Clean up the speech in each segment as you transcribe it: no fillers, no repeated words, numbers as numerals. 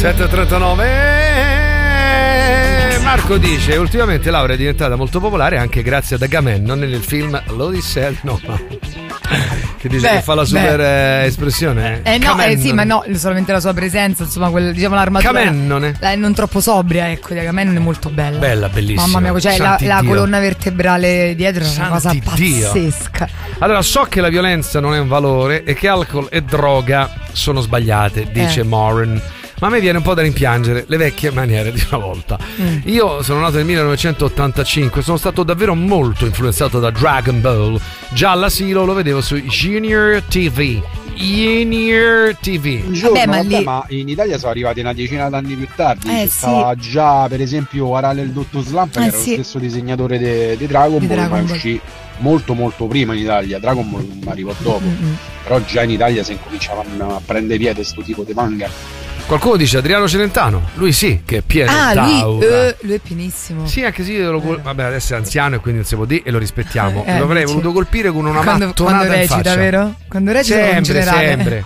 7:39. Marco dice: ultimamente Laura è diventata molto popolare anche grazie ad Agamennone nel film l'Odissea di Noah. Che dice che fa la super espressione? Sì, ma no, solamente la sua presenza, insomma, diciamo l'armatura. Agamennone. Non troppo sobria, ecco, di Agamennone è molto bella. Bella, bellissima. Mamma mia, cioè la colonna vertebrale dietro è una cosa pazzesca. Allora, so che la violenza non è un valore e che alcol e droga sono sbagliate, dice Moran. Ma a me viene un po' da rimpiangere le vecchie maniere di una volta. Io sono nato nel 1985, sono stato davvero molto influenzato da Dragon Ball. Già all'asilo lo vedevo su Junior TV. Ma in Italia sono arrivati una decina d'anni più tardi. Stava già, per esempio, Arale il Dottor Slump, che era lo stesso disegnatore di Dragon Ball, ma uscì molto molto prima in Italia. Dragon Ball arrivò dopo, però già in Italia si incominciavano a prendere piede questo tipo di manga. Qualcuno dice Adriano Celentano, lui sì, che è pieno d'aura. Lui è pienissimo. Sì, anche sì, vabbè, adesso è anziano e quindi non si può dire e lo rispettiamo. Lo avrei voluto colpire con una mattonata in faccia. Vero? Quando recita sempre.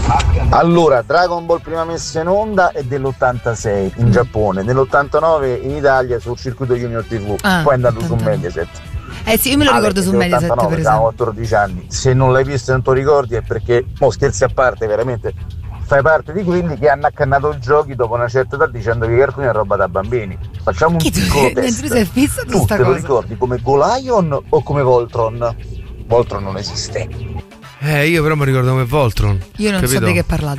Allora, Dragon Ball prima messa in onda è dell'86 in Giappone, nell'89 in Italia sul circuito Junior TV, poi è andato su Mediaset. Sì, io me lo ricordo su Mediaset, per esempio. 14 anni. Se non l'hai visto e non te lo ricordi è perché, scherzi a parte, veramente fai parte di quelli che hanno accannato giochi dopo una certa età dicendo che i cartoni è roba da bambini. Facciamo un piccolo test. Tu te lo ricordi come Golion o come Voltron? Voltron non esiste. Io però mi ricordo come Voltron. Io non so di che parlate.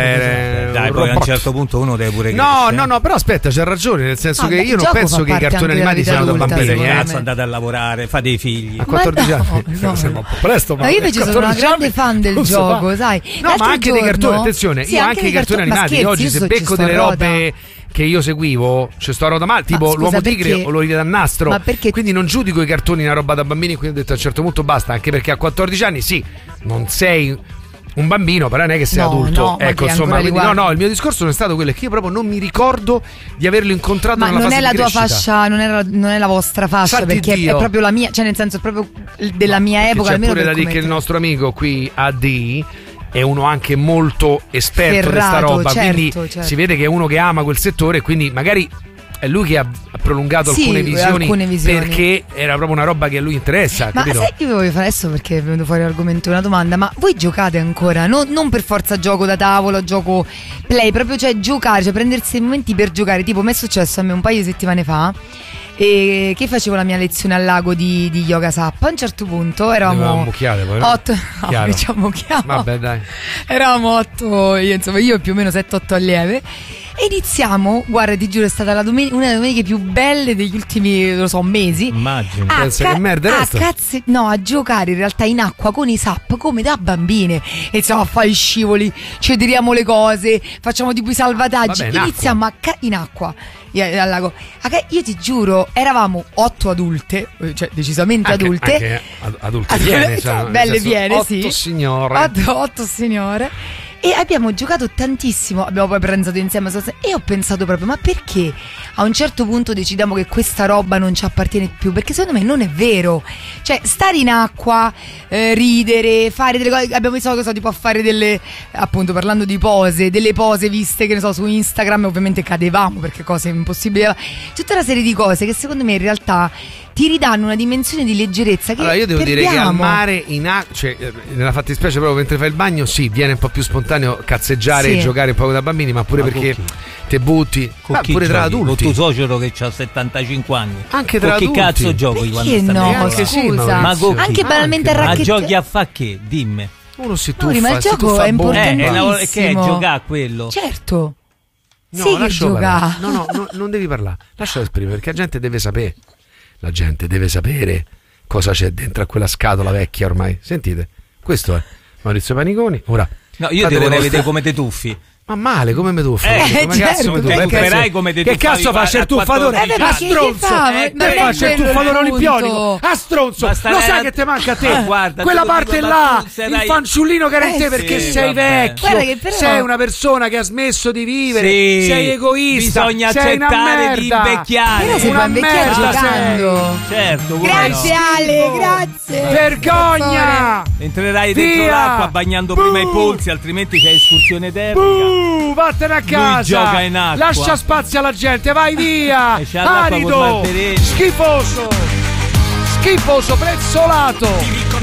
Dai, poi a un certo punto uno deve pure No, però aspetta, c'è ragione, nel senso che io non penso che i cartoni animati siano da bambini. Ragazzo, andate a lavorare, fa dei figli. A 14 anni. Sembra un po' presto, ma io invece sono una grande fan del gioco, sai. No, ma anche dei cartoni, attenzione, io anche i cartoni animati. Oggi se becco delle robe che io seguivo, c'è sto roba male, tipo l'Uomo Tigre o l'Olivia dal Nastro. Ma perché? Quindi non giudico i cartoni una roba da bambini, quindi ho detto a un certo punto basta, anche perché a 14 anni sì, non sei un bambino, però non è che sei adulto. Ecco, insomma, quindi il mio discorso non è stato quello, è che io proprio non mi ricordo di averlo incontrato nella fase di crescita. Ma non è la tua fascia, non è la vostra fascia, Santi perché Dio. È proprio la mia, cioè nel senso è proprio della mia epoca. C'è pure da dire che il nostro amico qui AD è uno anche molto esperto di sta roba, quindi si vede che è uno che ama quel settore, quindi magari è lui che ha prolungato alcune visioni perché era proprio una roba che a lui interessa. Ma capito? sai che vi voglio fare adesso, perché è venuto fuori l'argomento, una domanda: ma voi giocate ancora? Non per forza gioco da tavolo, gioco play, proprio cioè giocare, cioè prendersi i momenti per giocare. Tipo mi è successo a me un paio di settimane fa, e che facevo la mia lezione al lago di yoga Sap. A un certo punto eravamo 8. Vabbè, dai. Eravamo 8, io più o meno 7-8 allieve. E iniziamo, guarda, ti giuro, è stata una delle domeniche più belle degli ultimi, mesi. Immagino. Pensa che merda a giocare in realtà in acqua con i SAP come da bambine. Iniziamo a fare i scivoli, ci tiriamo le cose, facciamo tipo i salvataggi. Vabbè, iniziamo in acqua al lago. Io ti giuro, eravamo 8 adulte, cioè decisamente adulte. Anche adulte piene, cioè, belle piene, 8 signore. 8 signore. E abbiamo giocato tantissimo, abbiamo poi pranzato insieme e ho pensato proprio, ma perché a un certo punto decidiamo che questa roba non ci appartiene più? Perché secondo me non è vero. Cioè stare in acqua, ridere, fare delle cose, abbiamo visto tipo a fare delle, appunto parlando di pose, delle pose viste che ne so su Instagram, ovviamente cadevamo perché cose impossibili, tutta una serie di cose che secondo me in realtà ti ridanno una dimensione di leggerezza che allora io devo perdiamo. dire che al mare cioè nella fattispecie proprio mentre fai il bagno sì, viene un po' più spontaneo cazzeggiare e giocare un po' da bambini, ma pure perché te butti pure tra adulti. Con tuo suocero che ha 75 anni, anche tra adulti. Che cazzo giochi perché quando no? Anche Scusa, sì, ma anche banalmente a racchette. Ma giochi a fa che? Dimmi. Uno si tuffa, ma il gioco è importantissimo. Che è giocare a quello? Certo. No, sì, che giocare. No, non devi parlare. Lascialo esprimere, perché la gente deve sapere. La gente deve sapere cosa c'è dentro a quella scatola vecchia ormai. Sentite, questo è Maurizio Paniconi. Ora, no, io devo vedere come te tuffi. Ma male, come mi tuffo? Come cazzo mi tuffi? Che cazzo faccia il tuffatore? A stronzo! Faccia il tuffatore olimpionico! A stronzo! Lo sai che ti manca a te? Quella parte là, il fanciullino che era in te perché sei vecchio, sei una persona che ha smesso di vivere, sei egoista, bisogna sei accettare di invecchiare. Però si può invecchiare giocando. Certo. Grazie Ale, grazie. Vergogna! Entrerai dentro l'acqua bagnando prima i polsi, altrimenti c'è escursione termica. Vattene a casa. Gioca in acqua. Lascia spazio alla gente, vai via. Arido. Schifoso, prezzolato.